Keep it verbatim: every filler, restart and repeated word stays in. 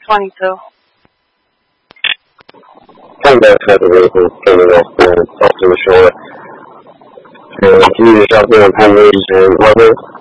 twenty-two. Come back to the vehicle, coming off, uh, off to the shore. And can you just drop me on Penridge and Weber?